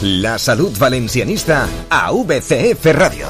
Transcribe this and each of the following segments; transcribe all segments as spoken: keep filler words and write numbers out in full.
La salut valencianista a V C F Ràdio.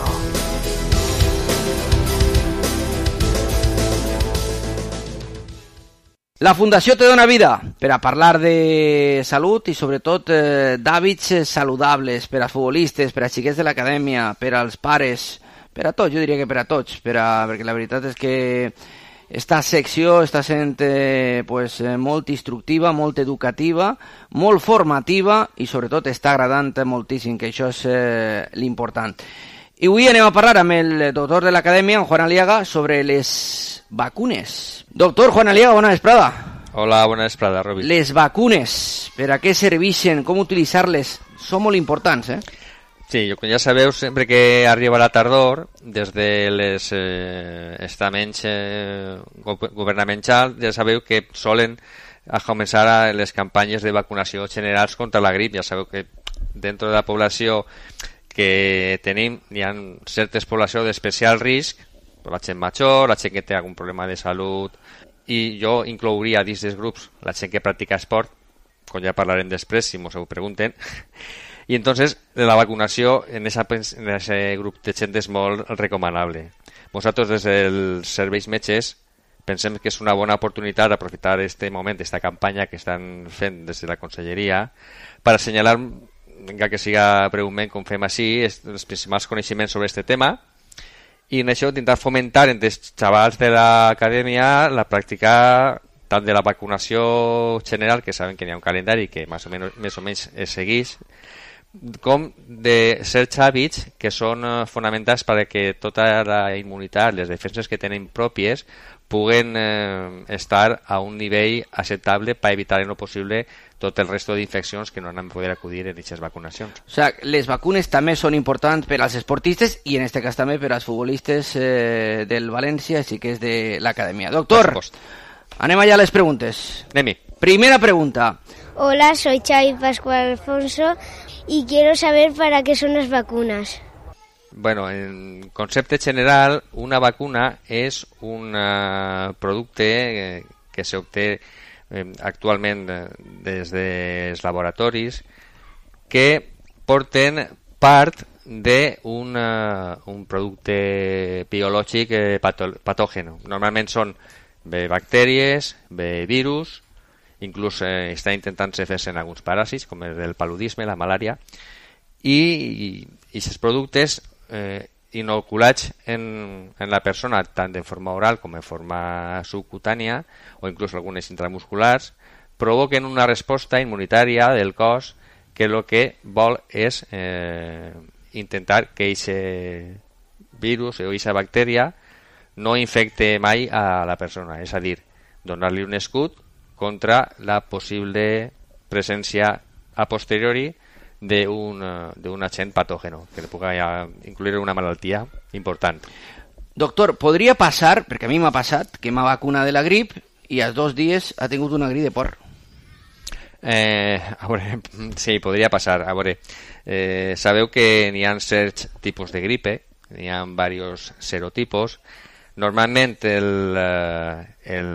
La Fundació Te Dona Vida, per a parlar de salut i sobretot eh, d'hàbits saludables per als futbolistes, per a xiquets de l'acadèmia, per als pares, per a tots, jo diria que per a tots, per a, perquè la veritat és que esta secció està sent eh, pues, eh, molt instructiva, molt educativa, molt formativa i sobretot està agradant moltíssim, que això és eh, l'important. I avui anem a parlar amb el doctor de l'acadèmia, en Juan Aliaga, sobre les vacunes. Doctor Juan Aliaga, bona vesprada. Hola, bona vesprada, Robi. Les vacunes, per a què serveixen, com utilitzar-les, són molt importants, eh? Sí, com ja sabeu, sempre que arriba la tardor, des de les eh, estaments eh, governamentals, ja sabeu que solen a començar a les campanyes de vacunació generals contra la grip. Ja sabeu que dentro de la població que tenim hi ha certes poblacions d'especial risc, la gent major, la gent que té algun problema de salut, i jo inclouria dins dels grups la gent que practica esport, com ja parlarem després si mos ho pregunten. I entonces la vacunació en aquest grup de gent és molt recomanable. Nosaltres des dels serveis metges pensem que és una bona oportunitat d'aprofitar aquest moment, aquesta campanya que estan fent des de la conselleria, per assenyalar, encara que siga breument com fem així, els principals coneixements sobre aquest tema, i en això intentar fomentar entre els xavals de l'acadèmia la pràctica tant de la vacunació general, que saben que hi ha un calendari que més o menys, més o menys es segueix, com de certs hàbits que són fonamentals perquè tota la immunitat, les defenses que tenen pròpies, puguen eh, estar a un nivell acceptable per evitar en lo possible tot el resto d'infeccions que no han poder acudir en aquestes vacunacions. O sea, les vacunes també són importants per als esportistes i en este cas també per als futbolistes eh, del València, així que és de l'acadèmia. Doctor, anem allà a les preguntes. Anem-hi. Primera pregunta. Hola, soy Xavi Pascual Alfonso y quiero saber para qué son las vacunas. Bueno, en concepte general, una vacuna és un uh, producte eh, que s'obté eh, actualment eh, des dels laboratoris que porten part d'un uh, un producte biològic eh, patò patògen. Normalment són bé bactèries, bé virus, inclús eh, està intentant-se fer-se en alguns paràsits, com el paludisme, la malària, i aquests productes eh, inoculats en, en la persona, tant de forma oral com de forma subcutània, o inclús algunes intramusculars, provoquen una resposta immunitària del cos que el que vol és eh, intentar que aquest virus o aquesta bactèria no infecte mai a la persona, és a dir, donar-li un escut contra la possible presència a posteriori d'un d'un agent patògeno que pugui incloure una malaltia important. Doctor, podria passar, perquè a mi m'ha passat, que m'ha vacunat de la grip i als dos dies ha tingut una grip de porc. Eh, a veure, sí, podria passar. A veure, eh, sabeu que n'hi ha certs tipus de gripe, n'hi ha diversos serotipos. Normalment el, el,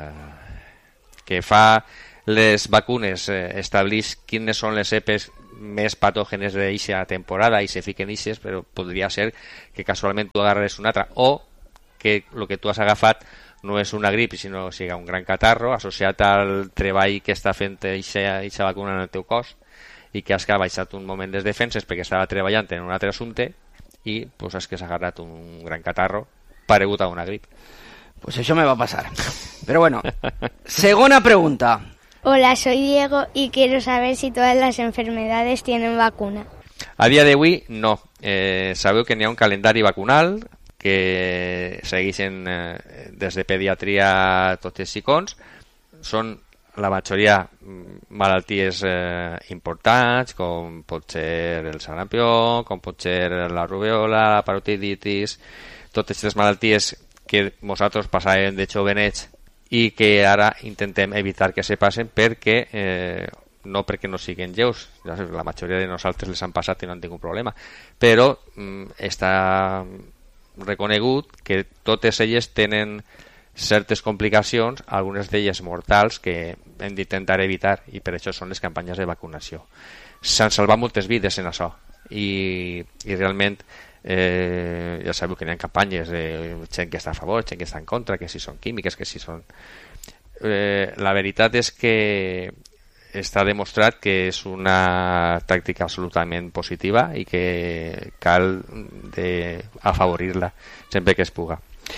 el que fa les vacunes eh, estableix quines són les cepes més patògenes d'aquesta temporada i se fiquen ixes, però podria ser que casualment tu agarres una altra o que el que tu has agafat no és una grip, sinó que sigui un gran catarro associat al treball que està fent aquesta vacuna en el teu cos i que has baixat un moment les defenses perquè estava treballant en un altre assumpte i pues, has que s'ha agarrat un gran catarro paregut a una grip. Pues això me va passar. Però bueno, segona pregunta. Hola, soy Diego y quiero saber si todas las enfermedades tienen vacuna. A dia d'avui, no. Eh, sabeu que n'hi ha un calendari vacunal que segueixen eh, des de pediatria tots els xicons. Són la majoria malalties eh, importants, com pot ser el sarampió, com pot ser la rubèola, la parotiditis, totes aquestes malalties que nosaltres passàvem de jovenets i que ara intentem evitar que se passen perquè eh, no perquè no siguin lleus, la majoria de nosaltres les han passat i no han tingut problema, però mm, està reconegut que totes elles tenen certes complicacions, algunes d'elles mortals, que hem d'intentar evitar, i per això són les campanyes de vacunació. S'han salvat moltes vides en això, i, i realment eh, ja sabeu que hi ha campanyes de gent que està a favor, gent que està en contra, que si són químiques, que si són... Eh, la veritat és que està demostrat que és una tàctica absolutament positiva i que cal de afavorir-la sempre que es puga.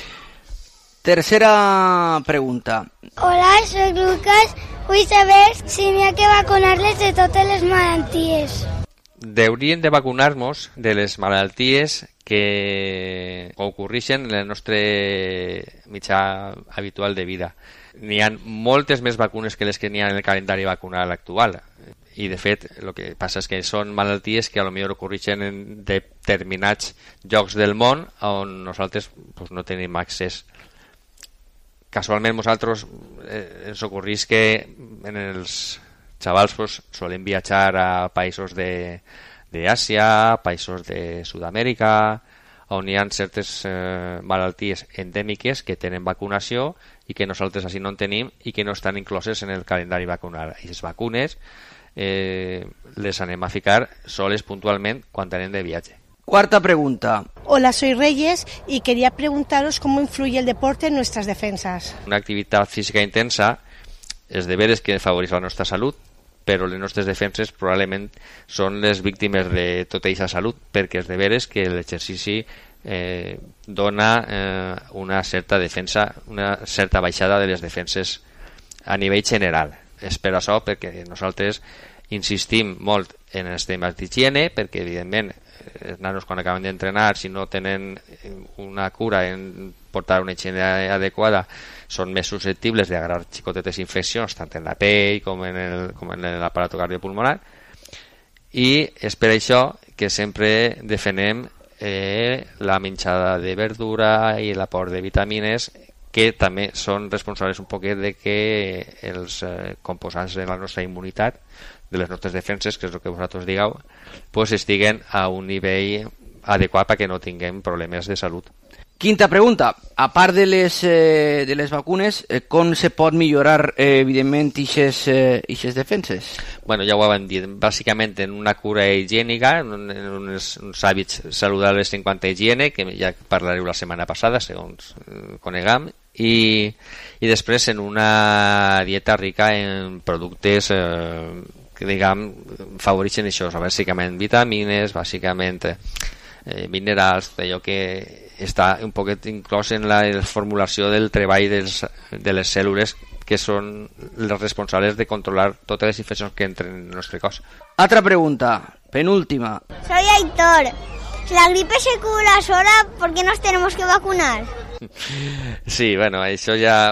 Tercera pregunta. Hola, soc Lucas. Vull saber si n'hi ha que vacunar-les de totes les malalties. Hauríem de vacunar-nos de les malalties que ocorreixen en el nostre mitjà habitual de vida. N'hi ha moltes més vacunes que les que n'hi ha en el calendari vacunal actual. I, de fet, el que passa és que són malalties que a lo millor ocorreixen en determinats llocs del món on nosaltres pues, no tenim accés. Casualment, nosaltres eh, ens ocorreix que en els xavals pues, solen viatjar a països d'Àsia, països de Sud-amèrica, on hi ha certes eh, malalties endèmiques que tenen vacunació i que nosaltres així no en tenim i que no estan incloses en el calendari vacunal. I les vacunes eh, les anem a ficar soles puntualment quan anem de viatge. Cuarta pregunta. Hola, soy Reyes y quería preguntaros cómo influye el deporte en nuestras defensas. Una activitat física intensa és de veres que afavoreix la nostra salut, però les nostres defenses probablement són les víctimes de tota aquesta salut, perquè és de veres que l'exercici eh, dona eh, una certa defensa, una certa baixada de les defenses a nivell general. És per això perquè nosaltres insistim molt en els temes d'higiene, perquè evidentment els nanos quan acaben d'entrenar, si no tenen una cura en portar una higiene adequada, són més susceptibles d'agarrar xicotetes infeccions tant en la pell com en el, com en l'aparato cardiopulmonar, i és per això que sempre defenem eh, la menjada de verdura i l'aport de vitamines, que també són responsables un poquet de que els eh, composants de la nostra immunitat, de les nostres defenses, que és el que vosaltres digueu, pues estiguen a un nivell adequat perquè no tinguem problemes de salut. Quinta pregunta. A part de les, eh, de les vacunes, eh, com se pot millorar, eh, evidentment, ixes, eh, ixes defenses? Bueno, ja ho vam dit, bàsicament en una cura higiènica, en, en uns, uns hàbits saludables en quant a higiene, que ja parlareu la setmana passada, segons eh, conegam, i, i després en una dieta rica en productes eh, que, diguem, favoreixen això, bàsicament vitamines, bàsicament eh, minerals, allò que està un poquet inclòs en la formulació del treball dels, de les cèl·lules que són les responsables de controlar totes les infeccions que entren en el nostre cos. Altra pregunta, penúltima. Soy Aitor. ¿La gripe se cura sola? ¿Por qué nos tenemos que vacunar? Sí, bueno, això ja...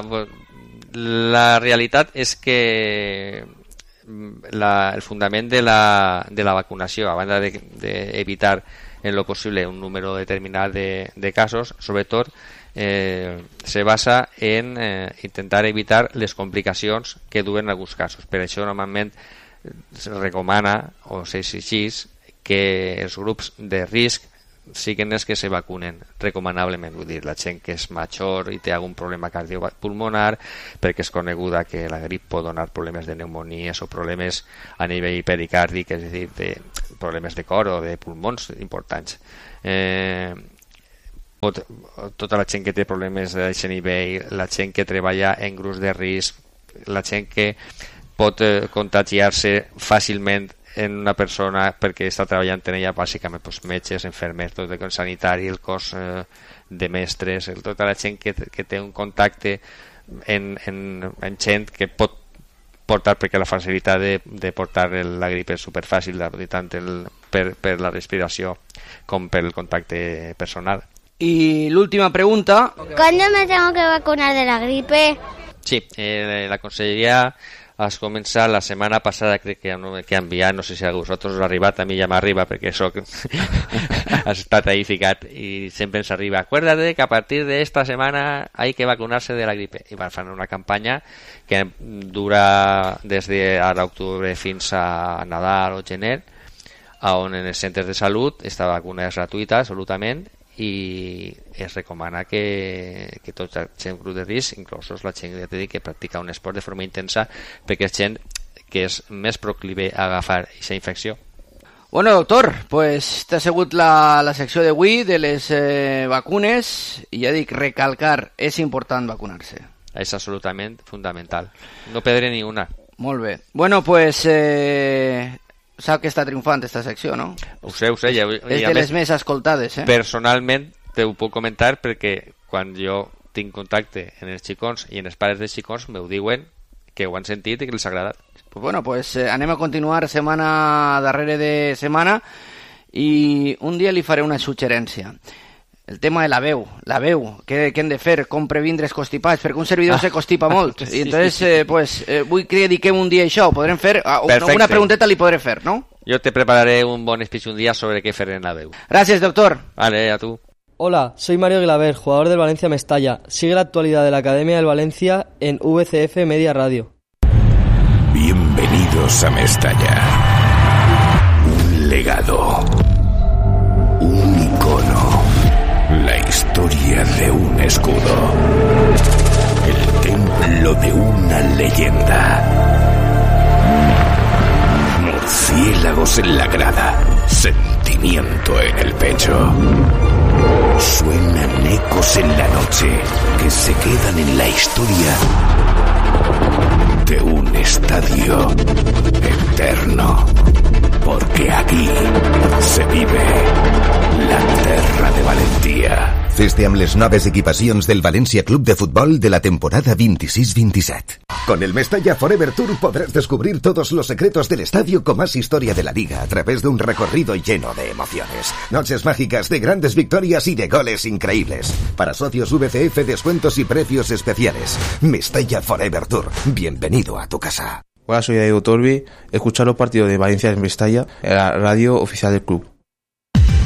La realitat és que la, el fundament de la, de la vacunació, a banda d'evitar de, de en lo possible un número determinat de, de casos, sobretot eh, se basa en eh, intentar evitar les complicacions que duen alguns casos. Per això normalment se recomana o s'exigeix que els grups de risc siguin els que se vacunen recomanablement, vull dir, la gent que és major i té algun problema cardiopulmonar, perquè és coneguda que la grip pot donar problemes de pneumonies o problemes a nivell pericàrdic, és a dir, de problemes de cor o de pulmons importants. Eh, pot, tota la gent que té problemes d'aquest nivell, la gent que treballa en grups de risc, la gent que pot eh, contagiar-se fàcilment en una persona perquè està treballant en ella, bàsicament doncs, metges, infermers, tot el sanitari, el cos eh, de mestres, el, tota la gent que, que té un contacte en, en, en gent que pot portar, perquè la facilitat de, de portar el, la grip és superfàcil, tant el, per, per la respiració com per el contacte personal. Y l'última pregunta. ¿Cuándo me tengo que vacunar de la gripe? Sí, eh, la Conselleria has començat la setmana passada, crec que, no, que ha enviat, no sé si a vosaltres us ha arribat, a mi ja m'arriba perquè soc has estat ahí ficat i sempre ens arriba, acuérdate que a partir de esta semana hay que vacunarse de la gripe, i van fer una campanya que dura des d'ara octubre fins a Nadal o gener, on en els centres de salut esta vacuna és gratuïta absolutament i es recomana que, que tota gent grup de risc, inclosos la gent que practica un esport de forma intensa, perquè és gent que és més proclive a agafar aquesta infecció. Bueno, doctor, pues t'ha sigut la, la secció d'avui de les eh, vacunes i ja dic, recalcar, és important vacunar-se. És absolutament fundamental. No perdre ni una. Molt bé. Bueno, pues eh, sap que està triomfant esta secció, no? Ho sé, ho sé. Ja, és de les més escoltades, eh? Personalment te ho puc comentar perquè quan jo tinc contacte en els xicons i en els pares dels xicons m'ho diuen que ho han sentit i que els ha agradat. Pues bueno, pues eh, anem a continuar setmana darrere de setmana i un dia li faré una suggerència. El tema de la veu, la veu, què, què hem de fer, com previndre els constipats, perquè un servidor ah. se constipa molt. Sí, I entonces, sí, sí. Eh, pues, eh, vull que dediquem un dia a això, ho podrem fer, Perfecte. Una pregunteta li podré fer, no? Jo te prepararé un bon speech un dia sobre què fer en la veu. Gràcies, doctor. Vale, a tu. Hola, soy Mario Guilaber, jugador del Valencia Mestalla. Sigue la actualidad de la Academia del Valencia en V C F Media Radio. Bienvenidos a Mestalla. Un legado. Un icono. La historia de un escudo. El templo de una leyenda. Murciélagos en la grada. Sentimiento en el pecho. Suenan ecos en la noche que se quedan en la historia de un estadio eterno, porque aquí se vive la terra de valentía. Fes-te amb les noves equipacions del València Club de Futbol de la temporada veintiséis veintisiete. Con el Mestalla Forever Tour podrás descubrir todos los secretos del estadio con más historia de la liga a través de un recorrido lleno de emociones. Noches mágicas de grandes victorias y de goles increíbles. Para socios V C F, descuentos y precios especiales. Mestalla Forever Tour. Bienvenido a tu casa. Hola, soy Diego Torbi. Escuchar los partidos de Valencia en Mestalla, en la radio oficial del club.